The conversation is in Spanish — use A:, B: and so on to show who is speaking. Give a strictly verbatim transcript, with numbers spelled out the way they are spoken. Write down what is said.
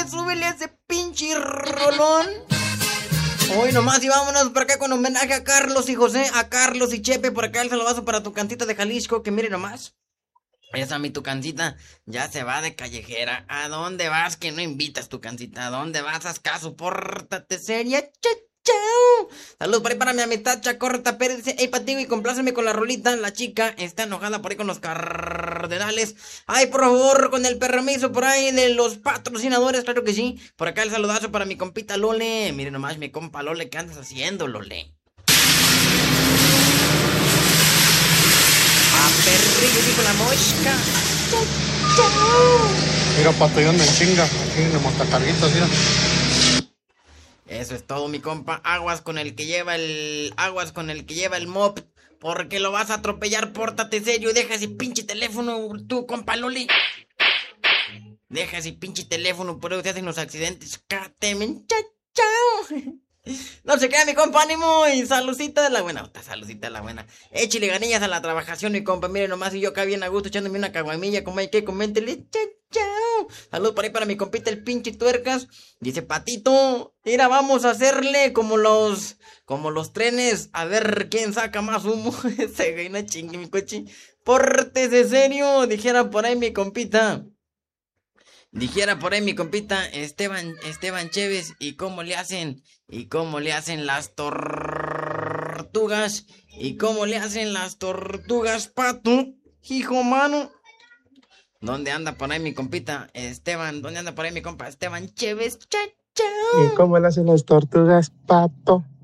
A: súbele, súbele a ese pinche rolón. Hoy nomás y vámonos por acá con homenaje a Carlos y José, a Carlos y Chepe, por acá el saludazo para tu cantita de Jalisco, que mire nomás. Esa mi tucancita ya se va de callejera. ¿A dónde vas que no invitas, tucancita? ¿A dónde vas? Haz caso, pórtate seria. Chao, chao. Saludos por ahí para mi amistad Chacorta Pérez. Dice, hey, Patigo, y compláceme con la rolita. La chica está enojada por ahí con los cardenales. Ay, por favor, con el permiso por ahí de los patrocinadores, claro que sí. Por acá el saludazo para mi compita Lole. Miren nomás, mi compa Lole, ¿qué andas haciendo, Lole? A perrillo, dijo la mosca.
B: Mira, pato, yo ando en chinga, aquí en el montacarguitos, mira.
A: Eso es todo, mi compa. Aguas con el que lleva el... Aguas con el que lleva el mop, porque lo vas a atropellar. Pórtate serio, deja ese pinche teléfono, tú, compa Loli. Deja ese pinche teléfono, por eso te hacen los accidentes. Cátemen, chao, chao. No se queda, mi compa, ánimo y saludcita de la buena. Otra saludcita de la buena. Échale ganillas a la trabajación, mi compa. Mire nomás, y yo acá bien a gusto echándome una caguamilla. Como hay que, coméntele. Chao, chao. Salud por ahí para mi compita el pinche tuercas. Dice, Patito, mira, vamos a hacerle como los... Como los trenes. A ver quién saca más humo. Ese güey, no chingue, mi coche. Pórtese serio, dijera por ahí mi compita. Dijera por ahí mi compita Esteban, Esteban Chévez, ¿y cómo le hacen? ¿Y cómo le hacen las tortugas? ¿Y cómo le hacen las tortugas, Pato? Hijo mano. ¿Dónde anda por ahí mi compita Esteban? ¿Dónde anda por ahí mi compa Esteban Chévez? Chao, chao.
B: ¿Y cómo le hacen las tortugas, Pato?